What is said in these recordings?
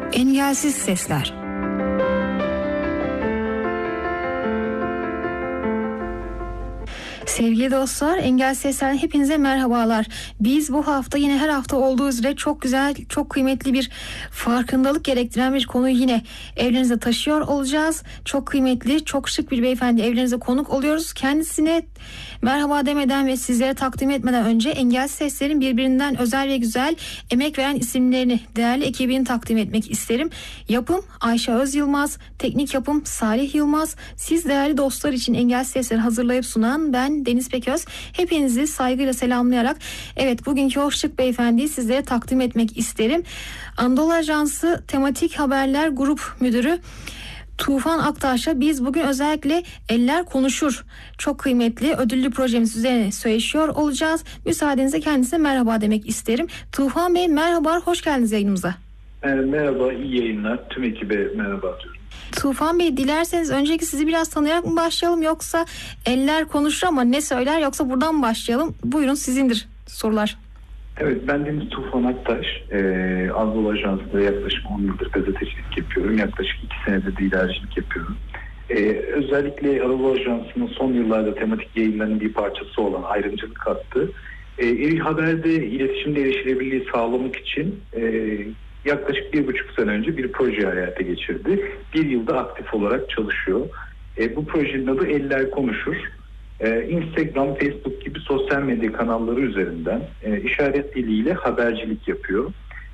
Engelsiz Sesler. Sevgili dostlar, Engelsiz Sesler'den hepinize merhabalar. Biz bu hafta yine her hafta olduğu üzere çok güzel, çok kıymetli bir farkındalık gerektiren bir konuyu yine evlerinize taşıyor olacağız. Çok kıymetli, çok şık bir beyefendi evlerinize konuk oluyoruz. Kendisine merhaba demeden ve sizlere takdim etmeden önce Engelsiz Sesler'in birbirinden özel ve güzel emek veren isimlerini, değerli ekibini takdim etmek isterim. Yapım Ayşe Öz Yılmaz, teknik yapım Salih Yılmaz, siz değerli dostlar için Engelsiz Sesleri hazırlayıp sunan ben Deniz Peköz. Hepinizi saygıyla selamlayarak bugünkü o şık beyefendiyi sizlere takdim etmek isterim. Anadolu Ajansı Tematik Haberler Grup Müdürü Tufan Aktaş'a biz bugün özellikle Eller Konuşur çok kıymetli ödüllü projemiz üzerine söyleşiyor olacağız. Müsaadenizle kendisine merhaba demek isterim. Tufan Bey merhaba, hoş geldiniz yayınımıza. Merhaba, iyi yayınlar. Tüm ekibe merhaba diyorum. Tufan Bey, dilerseniz önceki sizi biraz tanıyarak mı başlayalım, yoksa Eller Konuşur ama ne söyler, yoksa buradan mı başlayalım? Buyurun, sizindir sorular. Evet, ben Deniz Tufan Aktaş. Anadolu Ajansı'nda yaklaşık 10 yıldır gazetecilik yapıyorum. Yaklaşık 2 senedir de idarecilik yapıyorum. Özellikle Anadolu Ajansı'nın son yıllarda tematik yayınlarının bir parçası olan ayrımcılık hattı. Haber'de iletişimde erişilebilirliği sağlamak için yaklaşık 1,5 sene önce bir proje hayata geçirdi. 1 yılda aktif olarak çalışıyor. Bu projenin adı Eller Konuşur. Instagram, Facebook gibi sosyal medya kanalları üzerinden işaret diliyle habercilik yapıyor.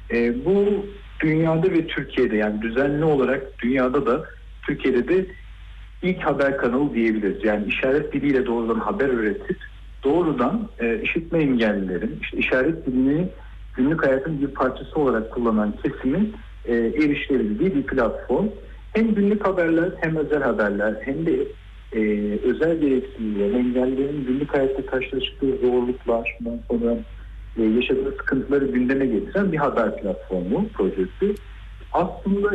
Bu dünyada ve Türkiye'de, yani düzenli olarak dünyada da Türkiye'de de ilk haber kanalı diyebiliriz. Yani işaret diliyle doğrudan haber üretip doğrudan işitme engellilerin işaret dilini günlük hayatın bir parçası olarak kullanan kesimin erişilebildiği bir platform. Hem günlük haberler, hem özel haberler, hem de özel gereksinimler, engellilerin günlük hayatta karşılaştığı zorluklar, sonra yaşadığı sıkıntıları gündeme getiren bir haber platformu projesi. Aslında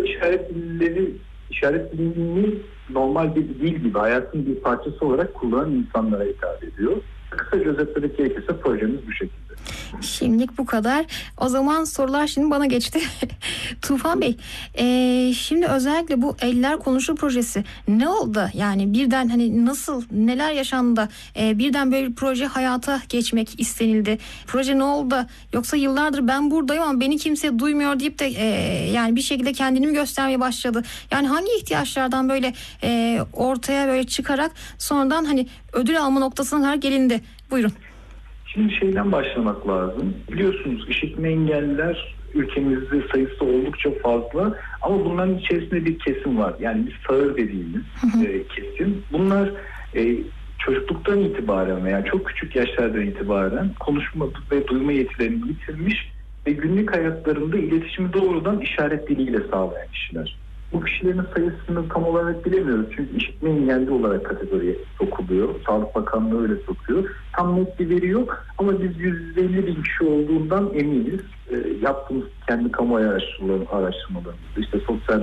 işaret dilini normal bir dil gibi hayatın bir parçası olarak kullanan insanlara hitap ediyor. Kısaca özetlemek gerekirse projemiz bu şekilde. Şimdilik bu kadar. O zaman sorular şimdi bana geçti. Tufan Bey, şimdi özellikle bu Eller Konuşur projesi ne oldu? Yani birden nasıl, neler yaşandı da birden böyle bir proje hayata geçmek istenildi? Proje ne oldu? Yoksa yıllardır ben buradayım ama beni kimse duymuyor deyip de yani bir şekilde kendini mi göstermeye başladı? Yani hangi ihtiyaçlardan böyle ortaya böyle çıkarak sonradan ödül alma noktasına kadar gelindi? Buyurun. Şimdi şeyden başlamak lazım. Biliyorsunuz işitme engelliler ülkemizde sayısı oldukça fazla ama bunların içerisinde bir kesim var. Yani biz sağır dediğimiz kesim. Bunlar çocukluktan itibaren veya çok küçük yaşlardan itibaren konuşma ve duyma yetilerini yitirmiş ve günlük hayatlarında iletişimi doğrudan işaret diliyle sağlayan kişiler. Bu kişilerin sayısını tam olarak bilemiyoruz. Çünkü işitme engelli olarak kategoriye sokuluyor. Sağlık Bakanlığı öyle sokuyor. Tam net bir veri yok ama biz 150 bin kişi olduğundan eminiz. Yaptığımız kendi kamuoyu araştırmalarımızda, işte sosyal